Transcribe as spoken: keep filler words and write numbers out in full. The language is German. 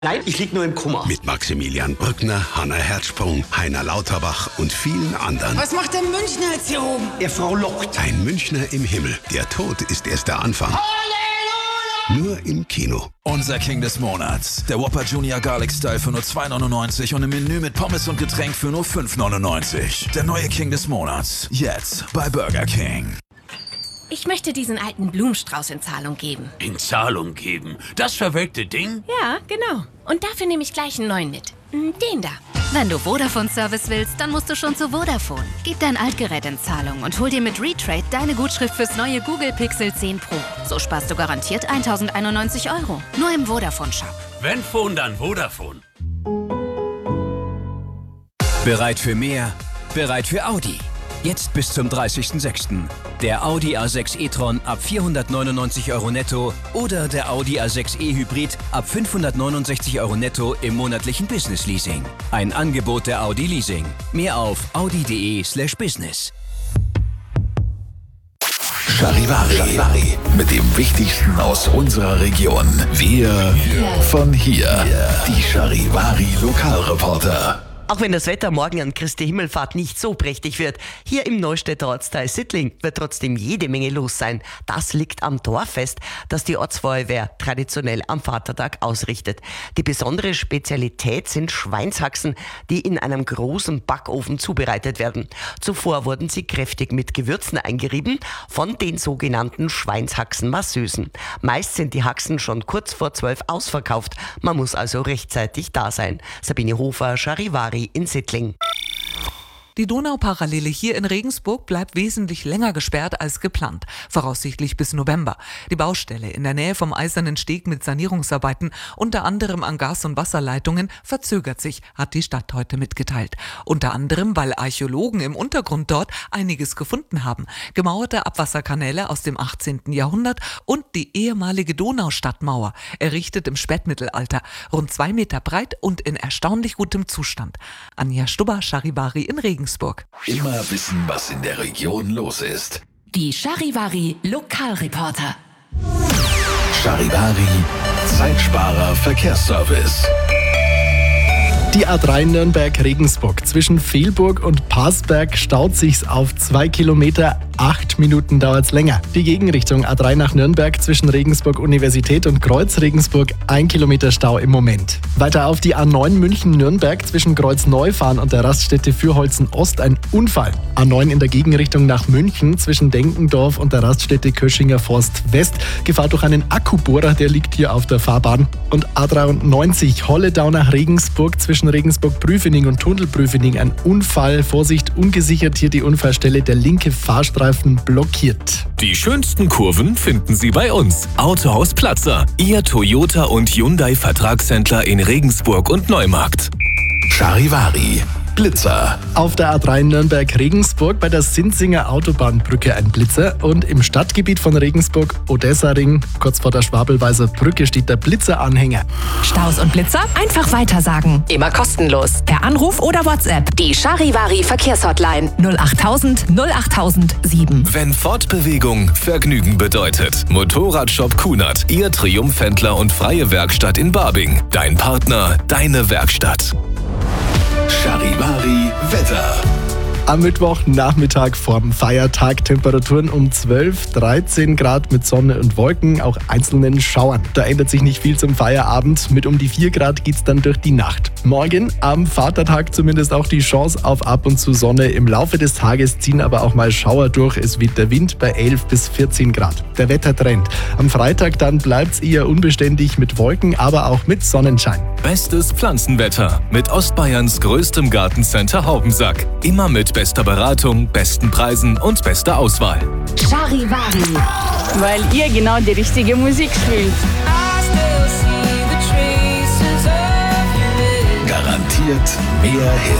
Nein, ich lieg nur im Kummer. Mit Maximilian Brückner, Hanna Herzsprung, Heiner Lauterbach und vielen anderen. Was macht der Münchner jetzt hier oben? Er frohlockt. Ein Münchner im Himmel. Der Tod ist erst der Anfang. Halleluja! Nur im Kino. Unser King des Monats. Der Whopper Junior Garlic Style für nur zwei neunundneunzig und ein Menü mit Pommes und Getränk für nur fünf neunundneunzig. Der neue King des Monats. Jetzt bei Burger King. Ich möchte diesen alten Blumenstrauß in Zahlung geben. In Zahlung geben? Das verwelkte Ding? Ja, genau. Und dafür nehme ich gleich einen neuen mit. Den da. Wenn du Vodafone-Service willst, dann musst du schon zu Vodafone. Gib dein Altgerät in Zahlung und hol dir mit Retrade deine Gutschrift fürs neue Google Pixel zehn Pro. So sparst du garantiert tausendeinundneunzig Euro. Nur im Vodafone-Shop. Wenn Phone, dann Vodafone. Bereit für mehr? Bereit für Audi. Jetzt bis zum dreißigsten sechsten Der Audi A sechs e-tron ab vierhundertneunundneunzig Euro netto oder der Audi A sechs e Hybrid ab fünfhundertneunundsechzig Euro netto im monatlichen Business Leasing. Ein Angebot der Audi Leasing. Mehr auf audi.de slash business. Charivari. Charivari. Mit dem Wichtigsten aus unserer Region. Wir von hier. Die Charivari Lokalreporter. Auch wenn das Wetter morgen an Christi Himmelfahrt nicht so prächtig wird, hier im Neustädter Ortsteil Sittling wird trotzdem jede Menge los sein. Das liegt am Dorffest, das die Ortsfeuerwehr traditionell am Vatertag ausrichtet. Die besondere Spezialität sind Schweinshaxen, die in einem großen Backofen zubereitet werden. Zuvor wurden sie kräftig mit Gewürzen eingerieben von den sogenannten Schweinshaxen-Masseusen. Meist sind die Haxen schon kurz vor zwölf ausverkauft. Man muss also rechtzeitig da sein. Sabine Hofer, Charivari in Sittling. Die Donauparallele hier in Regensburg bleibt wesentlich länger gesperrt als geplant, voraussichtlich bis November. Die Baustelle in der Nähe vom Eisernen Steg mit Sanierungsarbeiten, unter anderem an Gas- und Wasserleitungen, verzögert sich, hat die Stadt heute mitgeteilt. Unter anderem, weil Archäologen im Untergrund dort einiges gefunden haben. Gemauerte Abwasserkanäle aus dem achtzehnten Jahrhundert und die ehemalige Donaustadtmauer, errichtet im Spätmittelalter, rund zwei Meter breit und in erstaunlich gutem Zustand. Anja Stubber, Charivari in Regensburg. Immer wissen, was in der Region los ist. Die Charivari Lokalreporter. Charivari Zeitsparer Verkehrsservice. Die A drei Nürnberg-Regensburg zwischen Fehlburg und Parsberg staut sich's auf zwei Kilometer. Acht Minuten dauert's länger. Die Gegenrichtung A drei nach Nürnberg zwischen Regensburg Universität und Kreuz Regensburg ein Kilometer Stau im Moment. Weiter auf die A neun München-Nürnberg zwischen Kreuz Neufahren und der Raststätte Fürholzen Ost ein Unfall. A neun in der Gegenrichtung nach München zwischen Denkendorf und der Raststätte Köschinger Forst West. Gefahr durch einen Akkubohrer, der liegt hier auf der Fahrbahn. Und A dreiundneunzig Holledau nach Regensburg zwischen Regensburg-Prüfening und Tunnelprüfening ein Unfall. Vorsicht, ungesichert hier die Unfallstelle, der linke Fahrstreifen blockiert. Die schönsten Kurven finden Sie bei uns. Autohaus Platzer, Ihr Toyota und Hyundai Vertragshändler in Regensburg und Neumarkt. Charivari Blitzer. Auf der A drei Nürnberg-Regensburg bei der Sinzinger Autobahnbrücke ein Blitzer und im Stadtgebiet von Regensburg Odessa-Ring, kurz vor der Schwabelweißer Brücke, steht der Blitzeranhänger. Staus und Blitzer einfach weitersagen. Immer kostenlos. Per Anruf oder WhatsApp. Die Charivari Verkehrshotline null achttausend null achttausend sieben. Wenn Fortbewegung Vergnügen bedeutet. Motorradshop Kunert, Ihr Triumphhändler und freie Werkstatt in Barbing. Dein Partner, deine Werkstatt. Charivari Wetter. Am Mittwochnachmittag vorm Feiertag Temperaturen um zwölf, dreizehn Grad mit Sonne und Wolken, auch einzelnen Schauern. Da ändert sich nicht viel zum Feierabend. Mit um die vier Grad geht's dann durch die Nacht. Morgen am Vatertag zumindest auch die Chance auf ab und zu Sonne. Im Laufe des Tages ziehen aber auch mal Schauer durch. Es weht der Wind bei elf bis vierzehn Grad. Der Wettertrend. Am Freitag dann bleibt's eher unbeständig mit Wolken, aber auch mit Sonnenschein. Bestes Pflanzenwetter mit Ostbayerns größtem Gartencenter Haubensack. Immer mit bester Beratung, besten Preisen und bester Auswahl. Charivari. Weil ihr genau die richtige Musik spielt. Garantiert mehr Hits.